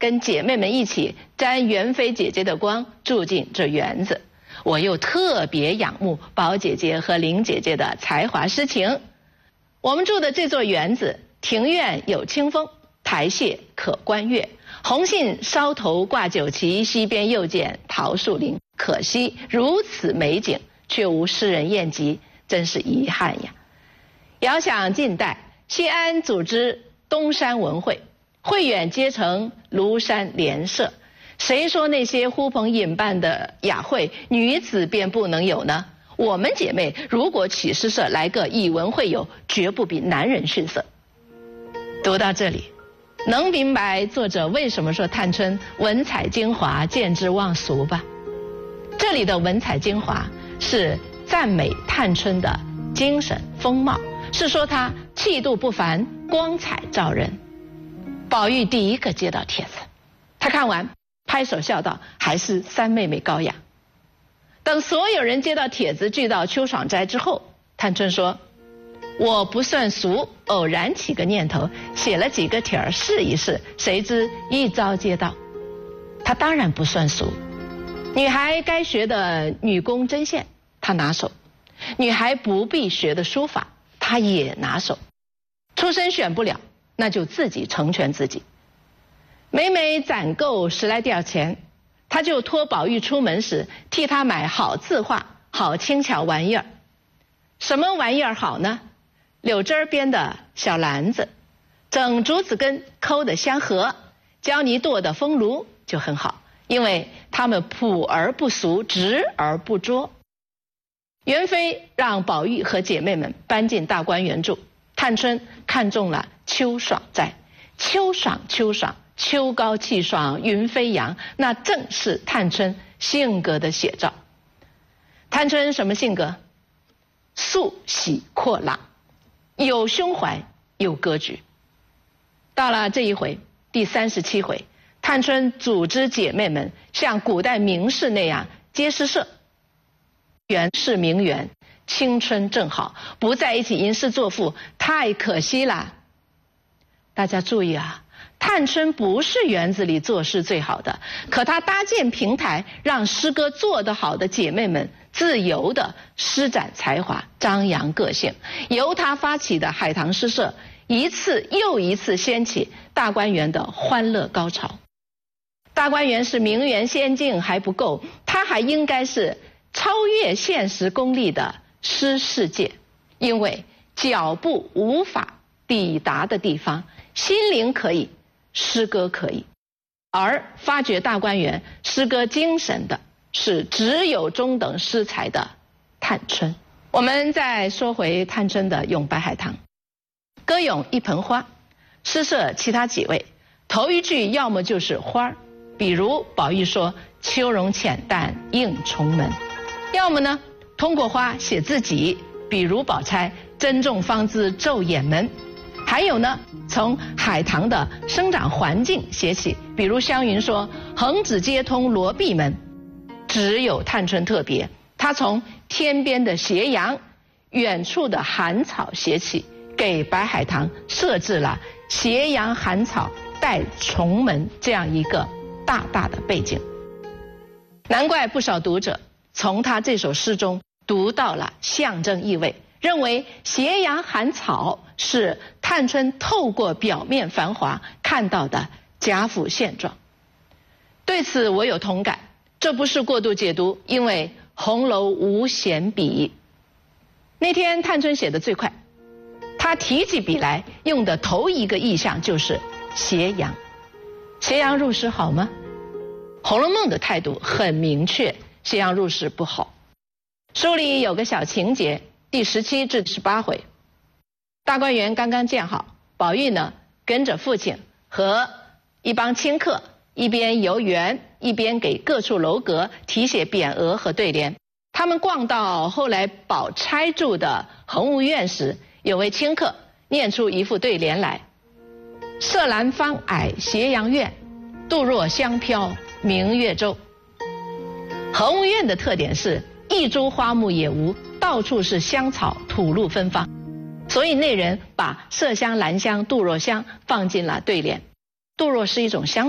跟姐妹们一起沾元妃姐姐的光，住进这园子。我又特别仰慕宝姐姐和玲姐姐的才华诗情。我们住的这座园子，庭院有清风，台榭可观月，红杏梢头挂酒旗，西边又见桃树林。可惜如此美景，却无诗人宴集，真是遗憾呀。遥想近代，西安组织东山文会，会远皆成庐山莲社。谁说那些呼朋引伴的雅会，女子便不能有呢？我们姐妹如果起诗社来个以文会友，绝不比男人逊色。读到这里，能明白作者为什么说探春文采精华，见之忘俗吧？这里的文采精华是赞美探春的精神风貌，是说她气度不凡，光彩照人。宝玉第一个接到帖子，他看完拍手笑道：“还是三妹妹高雅。”等所有人接到帖子聚到秋爽斋之后，探春说：“我不算俗，偶然起个念头，写了几个帖儿试一试，谁知一遭接到。”她当然不算俗，女孩该学的女工针线她拿手，女孩不必学的书法她也拿手。出身选不了，那就自己成全自己。每每攒够10来吊钱，他就托宝玉出门时替他买好字画、好轻巧玩意儿。什么玩意儿好呢？柳枝编的小篮子，整竹子根抠的香盒，胶泥剁的风炉就很好，因为它们朴而不俗，直而不拙。元妃让宝玉和姐妹们搬进大观园住，探春看中了秋爽斋。秋爽秋爽，秋高气爽，云飞扬，那正是探春性格的写照。探春什么性格？素喜阔朗，有胸怀，有格局。到了这一回，第37回，探春组织姐妹们像古代名士那样接诗社。园是名园，青春正好，不在一起吟诗作赋，太可惜了。大家注意啊，探春不是园子里做事最好的，可她搭建平台，让诗歌做得好的姐妹们自由地施展才华，张扬个性。由她发起的海棠诗社，一次又一次掀起大观园的欢乐高潮。大观园是名园仙境还不够，它还应该是超越现实功利的诗世界，因为脚步无法抵达的地方，心灵可以，诗歌可以。而发掘大观园诗歌精神的是只有中等诗才的探春。我们再说回探春的咏白海棠。歌咏一盆花，诗社其他几位头一句要么就是花，比如宝玉说秋容浅淡映重门，要么呢通过花写自己，比如宝钗珍重芳姿昼掩门，还有呢从海棠的生长环境写起，比如湘云说横指皆通罗碧门。只有探春特别，她从天边的斜阳、远处的寒草写起，给白海棠设置了斜阳寒草带重门这样一个大大的背景。难怪不少读者从她这首诗中读到了象征意味，认为斜阳寒草是探春透过表面繁华看到的贾府现状。对此我有同感，这不是过度解读，因为红楼无闲笔。那天探春写得最快，她提起笔来用的头一个意象就是斜阳。斜阳入诗好吗？《红楼梦》的态度很明确，斜阳入诗不好。书里有个小情节，第17至18回，大观园刚刚建好，宝玉呢跟着父亲和一帮亲客一边游园，一边给各处楼阁题写匾额和对联。他们逛到后来宝钗住的恒芜苑时，有位亲客念出一副对联来：舍兰芳霭斜阳院，杜若香飘明月洲。恒芜苑的特点是一株花木也无，到处是香草，吐露芬芳，所以那人把麝香、兰香、杜若香放进了对联。杜若是一种香